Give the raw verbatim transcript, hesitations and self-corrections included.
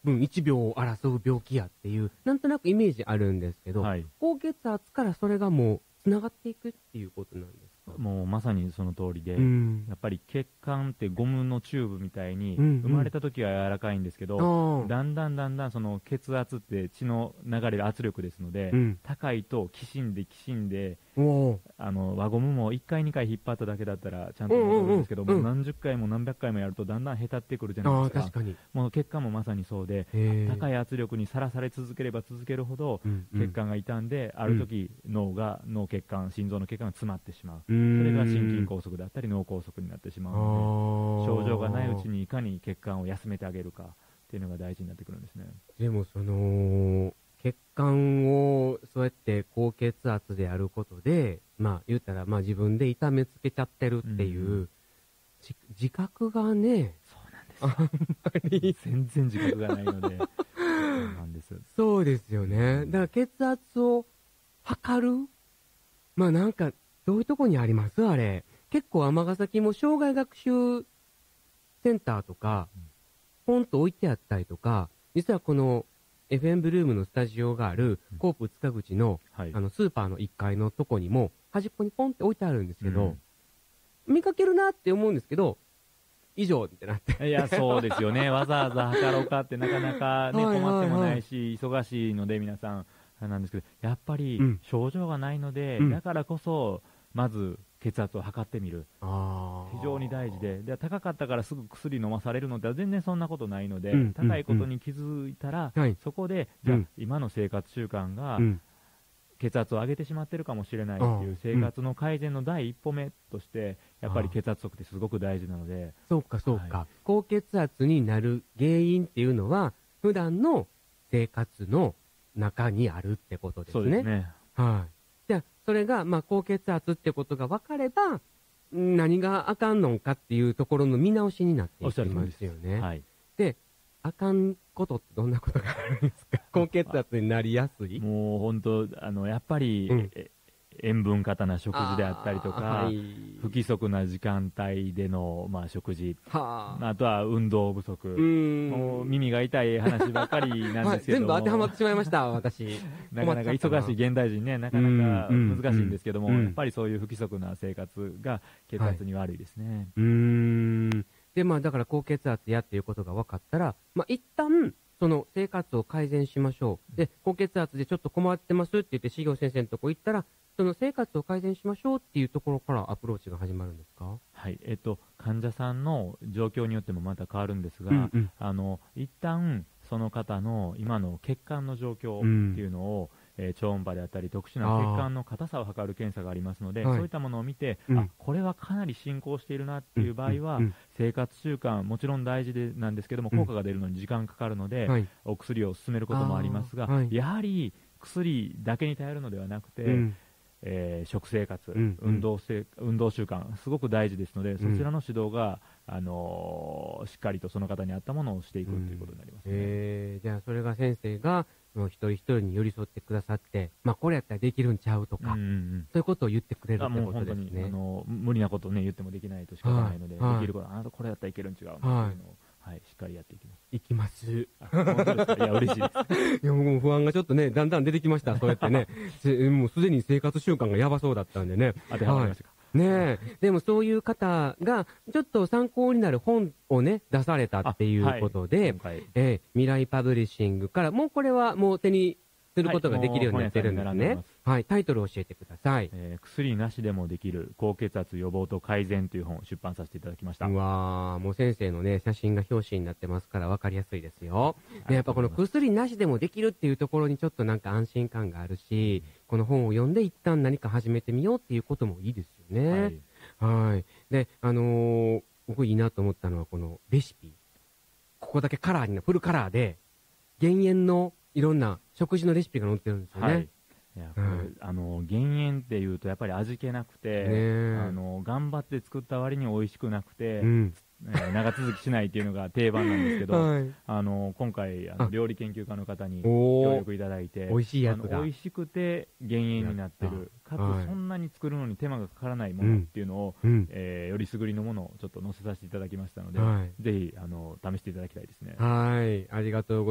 分いちびょうを争う病気やっていう、なんとなくイメージあるんですけど、はい、高血圧からそれがもうつながっていくっていうことなんですか？ もうまさにその通りで、うん、やっぱり血管ってゴムのチューブみたいに、うんうん、生まれた時は柔らかいんですけど、だんだんだんだんその血圧って血の流れる圧力ですので、うん、高いときしんできしんで、あの輪ゴムもいっかいにかい引っ張っただけだったらちゃんと戻るんですけど、うんうんうん、もう何十回も何百回もやるとだんだんへたってくるじゃないですか。 あ、確かに。 もう血管もまさにそうで、高い圧力にさらされ続ければ続けるほど、うんうん、血管が傷んで、ある時、うん、脳が脳血管心臓の血管が詰まってしまう、それが心筋梗塞だったり脳梗塞になってしまうので、症状がないうちにいかに血管を休めてあげるかっていうのが大事になってくるんですね。 でもその血管をそうやって高血圧でやることで、まあ言ったらまあ自分で痛めつけちゃってるっていう、うん、自覚がね、 そうなんですよ。あんまり全然自覚がないのでそうなんです。 そうですよね。だから血圧を測る、まあなんかどういうとこにあります？あれ結構尼崎も障害学習センターとか、うん、ポンと置いてあったりとか、実はこの エフエム ブルームのスタジオがあるコープ塚口の、うん、あのスーパーのいっかいのとこにも端っこにポンって置いてあるんですけど、うん、見かけるなって思うんですけど、以上ってなって。 いや、そうですよね。わざわざ測ろうかってなかなかね、困ってもないし、忙しいので皆さん、なんですけど、やっぱり症状がないので、うん、だからこそ、まず血圧を測ってみる。非常に大事で、で、高かったからすぐ薬飲まされるのでは全然そんなことないので、うん、高いことに気づいたら、うん、そこで、じゃあ、今の生活習慣が、うん血圧を上げてしまってるかもしれないっていう生活の改善の第一歩目としてやっぱり血圧測ってすごく大事なので。 そうかそうか、はい、高血圧になる原因っていうのは普段の生活の中にあるってことですね。 そうですね。 はい。じゃあそれがまあ高血圧ってことが分かれば何があかんのかっていうところの見直しになっていきますよね。 はい。 であかんことってどんなことがあるんですか？高血圧になりやすい？ もう本当あのやっぱり、うん、塩分過多な食事であったりとか、はい、不規則な時間帯での、まあ、食事、はあ、あとは運動不足、うんもう耳が痛い話ばかりなんですけども、 はい、全部当てはまってしまいました私なかなか忙しい現代人ねなかなか難しいんですけども、うんうん、やっぱりそういう不規則な生活が血圧に悪いですね。はい、 うーんでまあだから高血圧やっていうことが分かったら、まあ、一旦その生活を改善しましょう。で高血圧でちょっと困ってますって言って志行先生のとこ行ったらその生活を改善しましょうっていうところからアプローチが始まるんですか？ はい、えっと患者さんの状況によってもまた変わるんですが、うんうん、あの一旦その方の今の血管の状況っていうのを、うんえー、超音波であったり特殊な血管の硬さを測る検査がありますので、そういったものを見て、うん、あこれはかなり進行しているなっていう場合は、うんうん、生活習慣もちろん大事でなんですけども、効果が出るのに時間かかるので、はい、お薬を勧めることもありますが、はい、やはり薬だけに頼るのではなくて、うんえー、食生活、うんうん、運動せ運動習慣すごく大事ですので、うん、そちらの指導が、あのー、しっかりとその方に合ったものをしていく、うん、ということになりますね。 えー、じゃあそれが先生が一人一人に寄り添ってくださって、まあ、これやったらできるんちゃうとか、うんうん、そういうことを言ってくれるってことですね。 もう本当にあの無理なことを、ね、言ってもできないとしかないので、はい、できること、あなたこれやったらいけるん違うの、はい、っていうのを、はい、しっかりやっていきます。 いきます。 本当ですか？いや嬉しいです。 いやもう不安がちょっとねだんだん出てきました。そうやってねもうすでに生活習慣がやばそうだったんでね。 当てはまりましたか？ はいねえ、でもそういう方がちょっと参考になる本をね出されたっていうことで、はいえー、未来パブリッシングからもうこれはもう手にすることができるようになってるんですね。はい、タイトルを教えてください。 えー、薬なしでもできる高血圧予防と改善という本を出版させていただきました。 うわー、もう先生のね写真が表紙になってますから分かりやすいですよ。でやっぱこの薬なしでもできるっていうところにちょっとなんか安心感があるし、この本を読んで一旦何か始めてみようっていうこともいいですよね。はい。はいであのー、僕いいなと思ったのはこのレシピ。ここだけカラーにフルカラーで減塩のいろんな食事のレシピが載ってるんですよね。はい、 いやこれ、うん、あの減塩っていうとやっぱり味気なくて、あの頑張って作った割に美味しくなくて、うんえー、長続きしないっていうのが定番なんですけど、はい、あの今回あの料理研究家の方に協力いただいて美味しいやつが美味しくて減塩になってるかつ、はい、そんなに作るのに手間がかからないものっていうのを、うんえー、よりすぐりのものをちょっと載せさせていただきましたので、はい、ぜひあの試していただきたいですね。 はいありがとうございます。